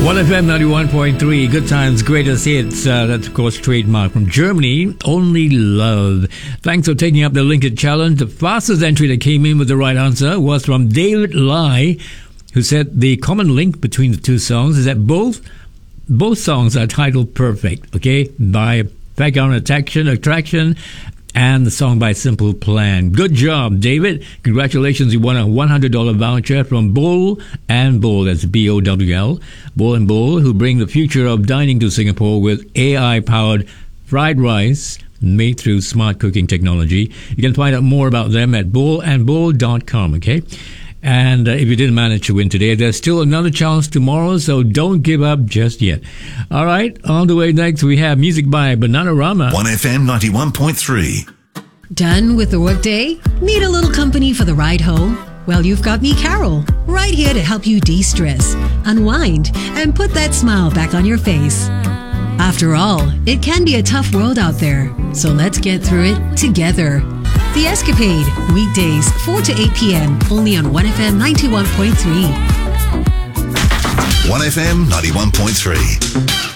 1FM 91.3, Good Times, Greatest Hits. That's, of course, trademark from Germany, Only Love. Thanks for taking up the Linked Challenge. The fastest entry that came in with the right answer was from David Lai, who said the common link between the two songs is that both songs are titled Perfect, okay, by Background Attraction, and the song by Simple Plan. Good job, David. Congratulations, you won a $100 voucher from Bowl and Bowl, that's B-O-W-L, Bowl and Bowl, who bring the future of dining to Singapore with AI-powered fried rice made through smart cooking technology. You can find out more about them at bowlandbowl.com, okay? And if you didn't manage to win today, there's still another chance tomorrow, so don't give up just yet. All right, on the way next, we have music by Bananarama. 1FM 91.3. Done with the workday? Need a little company for the ride home? Well, you've got me, Carol, right here to help you de-stress, unwind, and put that smile back on your face. After all, it can be a tough world out there, so let's get through it together. The Escapade, weekdays 4 to 8 p.m. only on 1FM 91.3. 1FM 91.3.